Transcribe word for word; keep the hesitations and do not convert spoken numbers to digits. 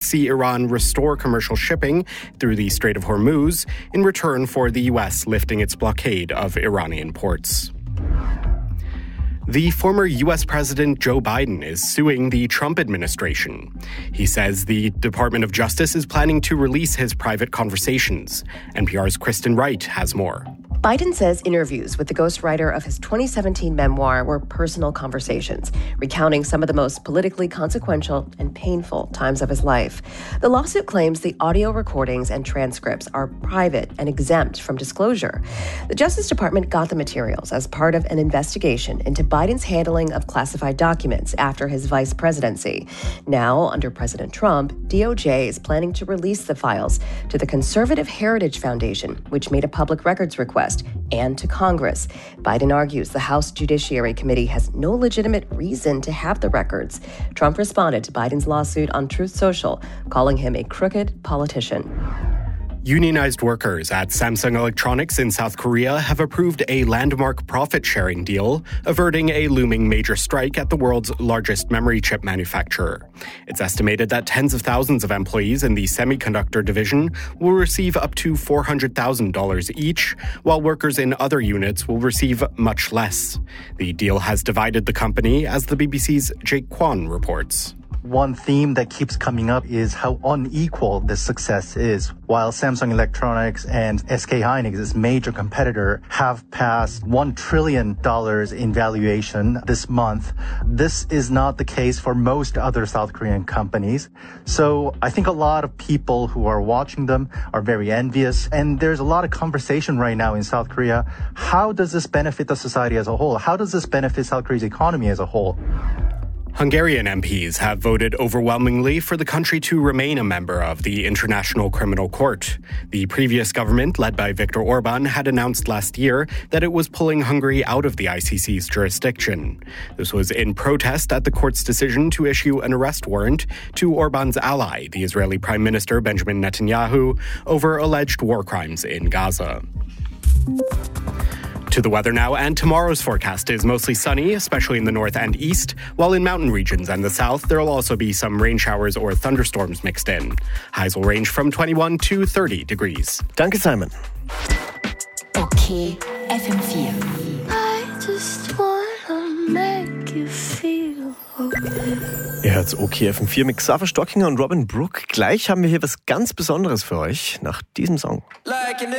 see Iran restore commercial shipping through the Strait of Hormuz in return for the U S lifting its blockade of Iranian ports. The former U S President Joe Biden is suing the Trump administration. He says the Department of Justice is planning to release his private conversations. N P R's Kristen Wright has more. Biden says interviews with the ghostwriter of his twenty seventeen memoir were personal conversations, recounting some of the most politically consequential and painful times of his life. The lawsuit claims the audio recordings and transcripts are private and exempt from disclosure. The Justice Department got the materials as part of an investigation into Biden's handling of classified documents after his vice presidency. Now, under President Trump, D O J is planning to release the files to the Conservative Heritage Foundation, which made a public records request, and to Congress. Biden argues the House Judiciary Committee has no legitimate reason to have the records. Trump responded to Biden's lawsuit on Truth Social, calling him a crooked politician. Unionized workers at Samsung Electronics in South Korea have approved a landmark profit-sharing deal, averting a looming major strike at the world's largest memory chip manufacturer. It's estimated that tens of thousands of employees in the semiconductor division will receive up to four hundred thousand dollars each, while workers in other units will receive much less. The deal has divided the company, as the B B C's Jake Kwan reports. One theme that keeps coming up is how unequal this success is. While Samsung Electronics and S K Hynix, its major competitor, have passed one trillion dollars in valuation this month, this is not the case for most other South Korean companies. So I think a lot of people who are watching them are very envious. And there's a lot of conversation right now in South Korea. How does this benefit the society as a whole? How does this benefit South Korea's economy as a whole? Hungarian M Ps have voted overwhelmingly for the country to remain a member of the International Criminal Court. The previous government, led by Viktor Orban, had announced last year that it was pulling Hungary out of the I C C's jurisdiction. This was in protest at the court's decision to issue an arrest warrant to Orban's ally, the Israeli Prime Minister Benjamin Netanyahu, over alleged war crimes in Gaza. To the weather now, and tomorrow's forecast is mostly sunny, especially in the north and east, while in mountain regions and the south, there will also be some rain showers or thunderstorms mixed in. Highs will range from twenty-one to thirty degrees. Danke, Simon. Okay, F M vier. I just wanna make you feel okay. Ihr hört's OK F M vier mit Xaver Stockinger und Robin Brook. Gleich haben wir hier was ganz Besonderes für euch nach diesem Song. Like